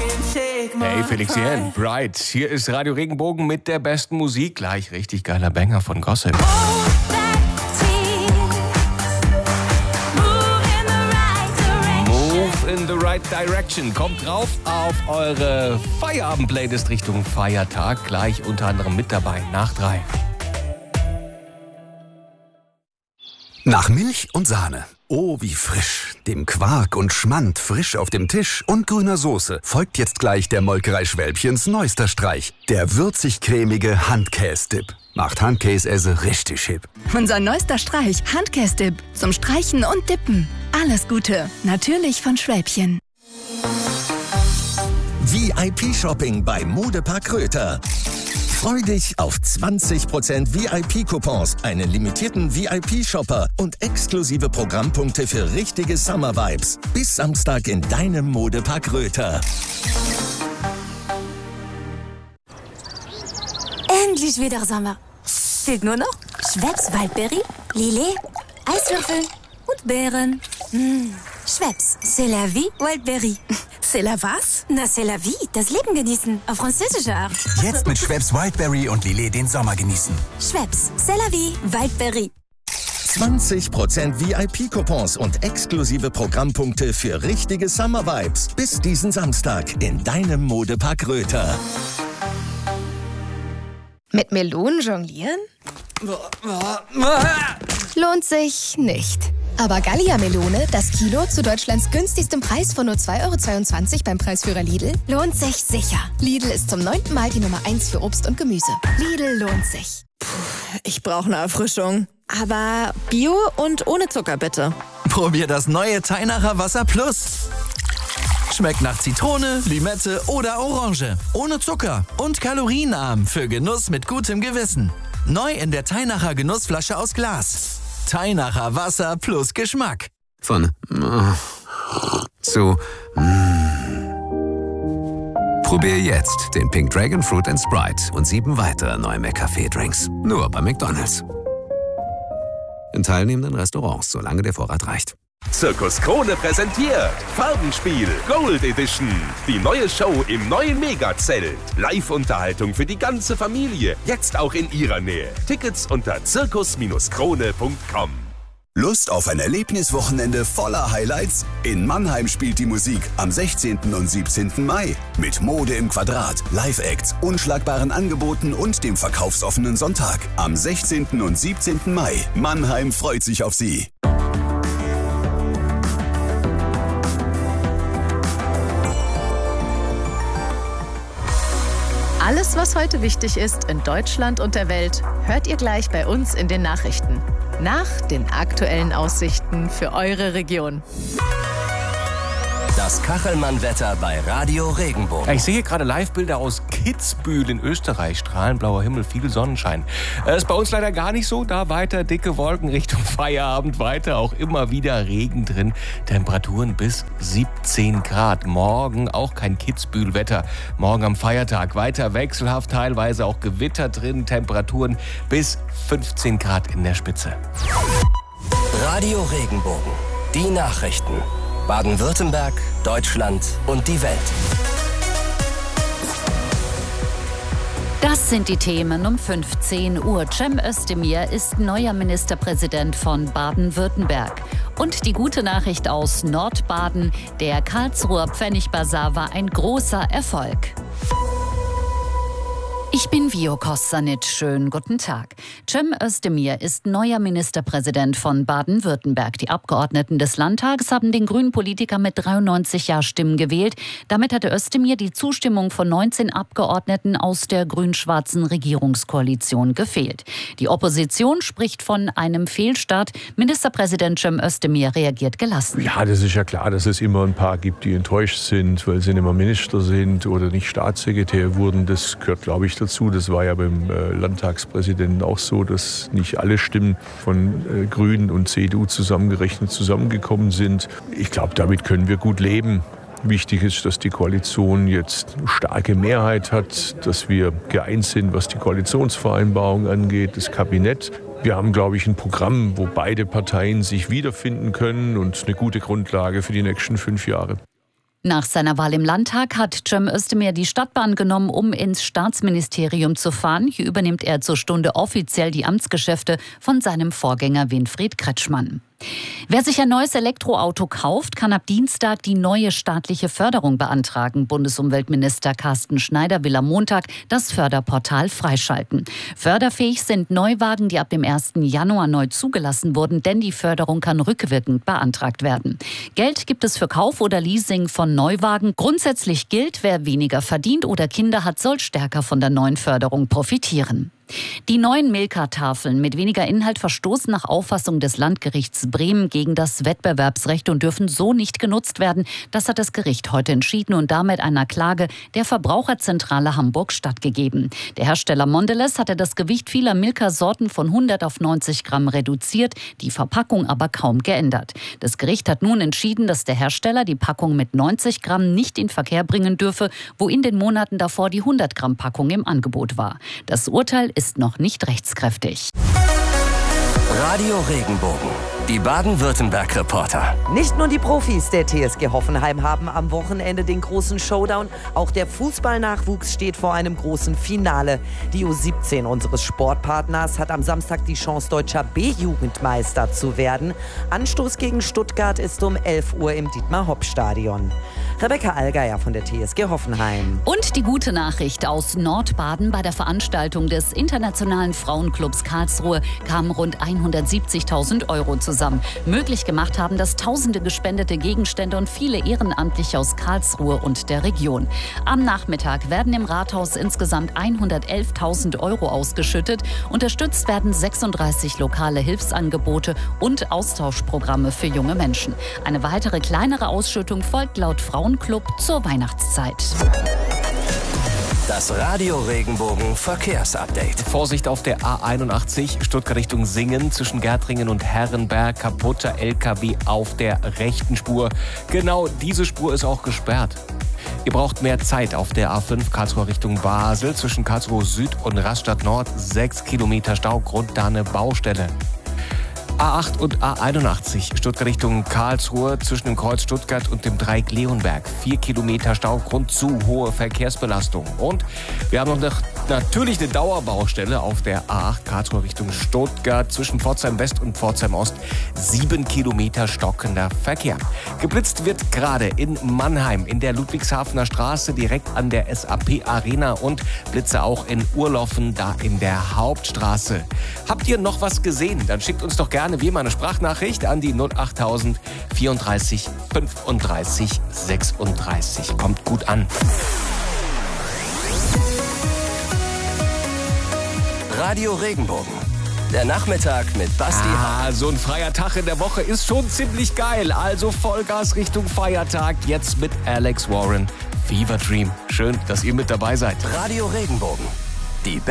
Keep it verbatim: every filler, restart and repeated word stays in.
Hey Felixien, Bright. Hier ist Radio Regenbogen mit der besten Musik. Gleich richtig geiler Banger von Gossip. Move in the right direction. Kommt drauf auf eure Feierabend-Playlist Richtung Feiertag. Gleich unter anderem mit dabei nach drei. Nach Milch und Sahne. Oh, wie frisch. Dem Quark und Schmand frisch auf dem Tisch und grüner Soße folgt jetzt gleich der Molkerei Schwälbchens neuester Streich. Der würzig-cremige Handkäse-Dip. Macht Handkäse richtig hip. Unser neuester Streich, Handkäse-Dip. Zum Streichen und Dippen. Alles Gute. Natürlich von Schwälbchen. V I P-Shopping bei Modepark Röther. Freu dich auf zwanzig Prozent V I P-Coupons, einen limitierten V I P-Shopper und exklusive Programmpunkte für richtige Summer-Vibes. Bis Samstag in deinem Modepark Röther. Endlich wieder Sommer. Fehlt nur noch Schweppes Waldberry, Lillet, Eiswürfel und Beeren. Mmh. Schweppes, c'est la vie, Wildberry. C'est la was? Na, c'est la vie, das Leben genießen, auf französische Art. Jetzt mit Schweppes Wildberry und Lillet den Sommer genießen. Schweppes, c'est la vie, Wildberry. zwanzig Prozent V I P-Coupons und exklusive Programmpunkte für richtige Summer-Vibes. Bis diesen Samstag in deinem Modepark Röther. Mit Melonen jonglieren? Lohnt sich nicht. Aber Gallia-Melone, das Kilo zu Deutschlands günstigstem Preis von nur zwei Euro zweiundzwanzig beim Preisführer Lidl, lohnt sich sicher. Lidl ist zum neunten Mal die Nummer eins für Obst und Gemüse. Lidl lohnt sich. Puh, ich brauche eine Erfrischung. Aber Bio und ohne Zucker, bitte. Probier das neue Teinacher Wasser Plus. Schmeckt nach Zitrone, Limette oder Orange. Ohne Zucker und kalorienarm für Genuss mit gutem Gewissen. Neu in der Teinacher Genussflasche aus Glas. Teinacher Wasser plus Geschmack. Von mm, zu mm. Probier jetzt den Pink Dragon Fruit and Sprite und sieben weitere neue McCafé-Drinks. Nur bei McDonald's. In teilnehmenden Restaurants, solange der Vorrat reicht. Zirkus Krone präsentiert Farbenspiel Gold Edition. Die neue Show im neuen Megazelt. Live-Unterhaltung für die ganze Familie. Jetzt auch in ihrer Nähe. Tickets unter zirkus krone punkt com. Lust auf ein Erlebniswochenende voller Highlights? In Mannheim spielt die Musik am sechzehnten und siebzehnten Mai. Mit Mode im Quadrat, Live-Acts, unschlagbaren Angeboten und dem verkaufsoffenen Sonntag. Am sechzehnten und siebzehnten Mai. Mannheim freut sich auf Sie. Alles, was heute wichtig ist in Deutschland und der Welt, hört ihr gleich bei uns in den Nachrichten. Nach den aktuellen Aussichten für eure Region. Das Kachelmann-Wetter bei Radio Regenbogen. Ich sehe gerade Live-Bilder aus Kitzbühel in Österreich. Strahlend blauer Himmel, viel Sonnenschein. Das ist bei uns leider gar nicht so. Da weiter dicke Wolken Richtung Feierabend. Weiter auch immer wieder Regen drin. Temperaturen bis siebzehn Grad. Morgen auch kein Kitzbühel-Wetter. Morgen am Feiertag weiter wechselhaft. Teilweise auch Gewitter drin. Temperaturen bis fünfzehn Grad in der Spitze. Radio Regenbogen. Die Nachrichten. Baden-Württemberg, Deutschland und die Welt. Das sind die Themen um fünfzehn Uhr. Cem Özdemir ist neuer Ministerpräsident von Baden-Württemberg. Und die gute Nachricht aus Nordbaden, der Karlsruher Pfennigbazar war ein großer Erfolg. Ich bin Vio Kostanic. Schönen guten Tag. Cem Özdemir ist neuer Ministerpräsident von Baden-Württemberg. Die Abgeordneten des Landtags haben den grünen Politiker mit dreiundneunzig Ja-Stimmen gewählt. Damit hatte Özdemir die Zustimmung von neunzehn Abgeordneten aus der grün-schwarzen Regierungskoalition gefehlt. Die Opposition spricht von einem Fehlstart. Ministerpräsident Cem Özdemir reagiert gelassen. Ja, das ist ja klar, dass es immer ein paar gibt, die enttäuscht sind, weil sie nicht mehr Minister sind oder nicht Staatssekretär wurden. Das gehört, glaube ich, dazu. Das war ja beim äh, Landtagspräsidenten auch so, dass nicht alle Stimmen von äh, Grünen und C D U zusammengerechnet zusammengekommen sind. Ich glaube, damit können wir gut leben. Wichtig ist, dass die Koalition jetzt eine starke Mehrheit hat, dass wir geeint sind, was die Koalitionsvereinbarung angeht, das Kabinett. Wir haben, glaube ich, ein Programm, wo beide Parteien sich wiederfinden können und eine gute Grundlage für die nächsten fünf Jahre. Nach seiner Wahl im Landtag hat Cem Özdemir die Stadtbahn genommen, um ins Staatsministerium zu fahren. Hier übernimmt er zur Stunde offiziell die Amtsgeschäfte von seinem Vorgänger Winfried Kretschmann. Wer sich ein neues Elektroauto kauft, kann ab Dienstag die neue staatliche Förderung beantragen. Bundesumweltminister Carsten Schneider will am Montag das Förderportal freischalten. Förderfähig sind Neuwagen, die ab dem ersten Januar neu zugelassen wurden, denn die Förderung kann rückwirkend beantragt werden. Geld gibt es für Kauf oder Leasing von Neuwagen. Grundsätzlich gilt, wer weniger verdient oder Kinder hat, soll stärker von der neuen Förderung profitieren. Die neuen Milka-Tafeln mit weniger Inhalt verstoßen nach Auffassung des Landgerichts Bremen gegen das Wettbewerbsrecht und dürfen so nicht genutzt werden. Das hat das Gericht heute entschieden und damit einer Klage der Verbraucherzentrale Hamburg stattgegeben. Der Hersteller Mondelez hatte das Gewicht vieler Milka-Sorten von hundert auf neunzig Gramm reduziert, die Verpackung aber kaum geändert. Das Gericht hat nun entschieden, dass der Hersteller die Packung mit neunzig Gramm nicht in Verkehr bringen dürfe, wo in den Monaten davor die hundert Gramm Packung im Angebot war. Das Urteil ist ist noch nicht rechtskräftig. Radio Regenbogen, die Baden-Württemberg-Reporter. Nicht nur die Profis der T S G Hoffenheim haben am Wochenende den großen Showdown. Auch der Fußballnachwuchs steht vor einem großen Finale. Die U siebzehn unseres Sportpartners hat am Samstag die Chance, deutscher B-Jugendmeister zu werden. Anstoß gegen Stuttgart ist um elf Uhr im Dietmar-Hopp-Stadion. Rebecca Allgeier von der T S G Hoffenheim. Und die gute Nachricht aus Nordbaden: Bei der Veranstaltung des Internationalen Frauenclubs Karlsruhe kamen rund hundertsiebzigtausend Euro zusammen. Möglich gemacht haben das tausende gespendete Gegenstände und viele Ehrenamtliche aus Karlsruhe und der Region. Am Nachmittag werden im Rathaus insgesamt hundertelftausend Euro ausgeschüttet. Unterstützt werden sechsunddreißig lokale Hilfsangebote und Austauschprogramme für junge Menschen. Eine weitere kleinere Ausschüttung folgt laut Frauenclub zur Weihnachtszeit. Das Radio Regenbogen Verkehrsupdate. Vorsicht auf der A einundachtzig, Stuttgart Richtung Singen, zwischen Gärtringen und Herrenberg. Kaputter L K W auf der rechten Spur. Genau diese Spur ist auch gesperrt. Ihr braucht mehr Zeit auf der A fünf Karlsruhe Richtung Basel, zwischen Karlsruhe Süd und Rastatt Nord. Sechs Kilometer Stau, Grund da eine Baustelle. A acht und A einundachtzig, Stuttgart Richtung Karlsruhe, zwischen dem Kreuz Stuttgart und dem Dreieck Leonberg. Vier Kilometer Stau, Grund zu hohe Verkehrsbelastung. Und wir haben noch natürlich eine Dauerbaustelle auf der A acht Karlsruhe Richtung Stuttgart, zwischen Pforzheim West und Pforzheim Ost. Sieben Kilometer stockender Verkehr. Geblitzt wird gerade in Mannheim, in der Ludwigshafener Straße, direkt an der S A P Arena, und Blitze auch in Urloffen, da in der Hauptstraße. Habt ihr noch was gesehen? Dann schickt uns doch gerne wie immer eine Sprachnachricht an die null achttausend vierunddreißig fünfunddreißig sechsunddreißig. Kommt gut an. Radio Regenbogen. Der Nachmittag mit Basti. Ah, so ein freier Tag in der Woche ist schon ziemlich geil. Also Vollgas Richtung Feiertag. Jetzt mit Alex Warren. Fever Dream. Schön, dass ihr mit dabei seid. Radio Regenbogen. Die